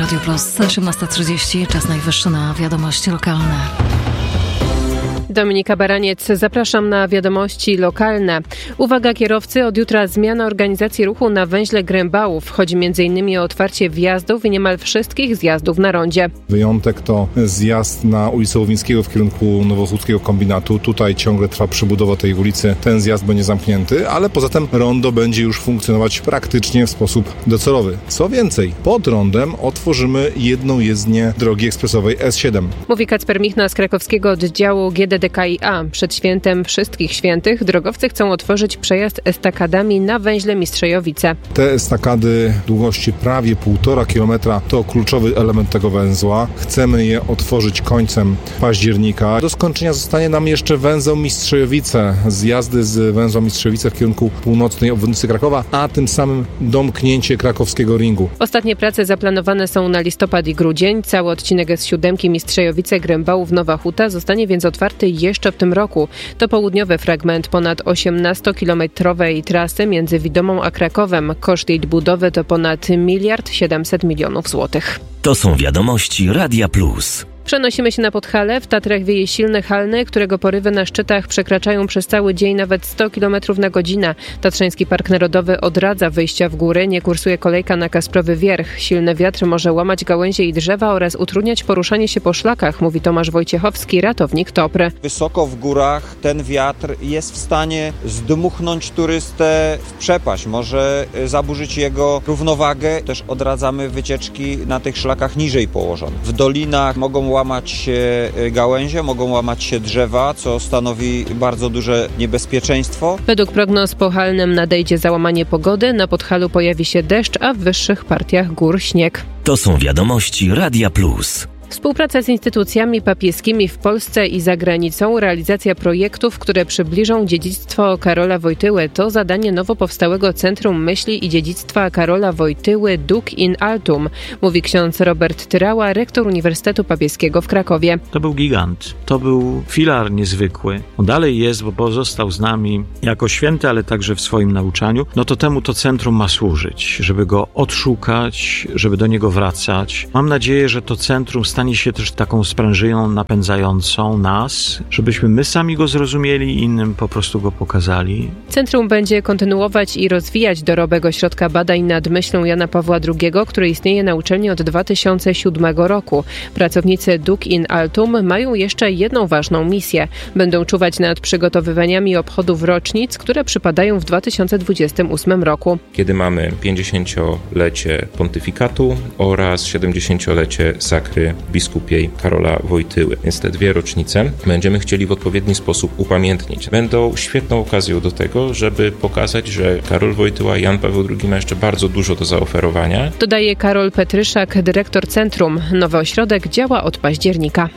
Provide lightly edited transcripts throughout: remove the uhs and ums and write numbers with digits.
Radio Plus, 18:30, czas najwyższy na wiadomości lokalne. Dominika Baraniec, zapraszam na wiadomości lokalne. Uwaga kierowcy, od jutra zmiana organizacji ruchu na węźle Grębałów. Chodzi m.in. o otwarcie wjazdów i niemal wszystkich zjazdów na rondzie. Wyjątek to zjazd na ulicę Łowińskiego w kierunku Nowochódzkiego Kombinatu. Tutaj ciągle trwa przebudowa tej ulicy. Ten zjazd będzie zamknięty, ale poza tym rondo będzie już funkcjonować praktycznie w sposób docelowy. Co więcej, pod rondem otworzymy jedną jezdnię drogi ekspresowej S7. Mówi Kacper Michna z krakowskiego oddziału GDDKiA. Przed świętem Wszystkich Świętych drogowcy chcą otworzyć przejazd estakadami na węźle Mistrzejowice. Te estakady długości prawie 1,5 kilometra to kluczowy element tego węzła. Chcemy je otworzyć końcem października. Do skończenia zostanie nam jeszcze węzeł Mistrzejowice. Zjazdy z węzła Mistrzejowice w kierunku północnej obwodnicy Krakowa, a tym samym domknięcie krakowskiego ringu. Ostatnie prace zaplanowane są na listopad i grudzień. Cały odcinek S7 Mistrzejowice-Grębałów Nowa Huta zostanie więc otwarty jeszcze w tym roku. To południowy fragment ponad 18-kilometrowej trasy między Widomą a Krakowem. Koszt jej budowy to ponad 1 700 000 000 złotych. To są wiadomości Radia Plus. Przenosimy się na Podhale. W Tatrach wieje silny halny, którego porywy na szczytach przekraczają przez cały dzień nawet 100 km na godzinę. Tatrzański Park Narodowy odradza wyjścia w góry. Nie kursuje kolejka na Kasprowy Wierch. Silny wiatr może łamać gałęzie i drzewa oraz utrudniać poruszanie się po szlakach, mówi Tomasz Wojciechowski, ratownik Topry. Wysoko w górach ten wiatr jest w stanie zdmuchnąć turystę w przepaść. Może zaburzyć jego równowagę. Też odradzamy wycieczki na tych szlakach niżej położonych. W dolinach mogą łamać się gałęzie, mogą łamać się drzewa, co stanowi bardzo duże niebezpieczeństwo. Według prognoz po halnym nadejdzie załamanie pogody, na Podhalu pojawi się deszcz, a w wyższych partiach gór śnieg. To są wiadomości Radia Plus. Współpraca z instytucjami papieskimi w Polsce i za granicą, realizacja projektów, które przybliżą dziedzictwo Karola Wojtyły, to zadanie nowo powstałego Centrum Myśli i Dziedzictwa Karola Wojtyły Duc in Altum, mówi ksiądz Robert Tyrała, rektor Uniwersytetu Papieskiego w Krakowie. To był gigant, to był filar niezwykły. On dalej jest, bo pozostał z nami jako święty, ale także w swoim nauczaniu. No to temu to centrum ma służyć, żeby go odszukać, żeby do niego wracać. Mam nadzieję, że to centrum stanie się też taką sprężyną napędzającą nas, żebyśmy my sami go zrozumieli, innym po prostu go pokazali. Centrum będzie kontynuować i rozwijać dorobek Ośrodka Badań nad Myślą Jana Pawła II, który istnieje na uczelni od 2007 roku. Pracownicy Duc in Altum mają jeszcze jedną ważną misję. Będą czuwać nad przygotowywaniami obchodów rocznic, które przypadają w 2028 roku. Kiedy mamy 50-lecie pontyfikatu oraz 70-lecie sakry biskupiej Karola Wojtyły. Więc te dwie rocznice będziemy chcieli w odpowiedni sposób upamiętnić. Będą świetną okazją do tego, żeby pokazać, że Karol Wojtyła i Jan Paweł II ma jeszcze bardzo dużo do zaoferowania. Dodaje Karol Petryszak, dyrektor centrum. Nowy ośrodek działa od października.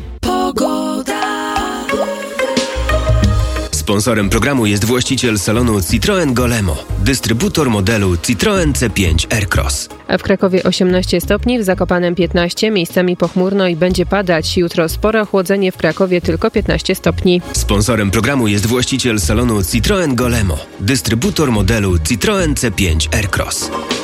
Sponsorem programu jest właściciel salonu Citroën Golemo, dystrybutor modelu Citroën C5 Aircross. A w Krakowie 18 stopni, w Zakopanem 15, miejscami pochmurno i będzie padać. Jutro spore ochłodzenie, w Krakowie tylko 15 stopni. Sponsorem programu jest właściciel salonu Citroën Golemo, dystrybutor modelu Citroën C5 Aircross.